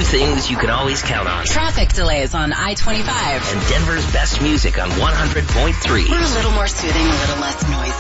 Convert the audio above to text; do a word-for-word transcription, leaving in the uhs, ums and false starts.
things you can always count on. Traffic delays on I twenty-five. And Denver's best music on one hundred point three. We're a little more soothing, a little less noisy.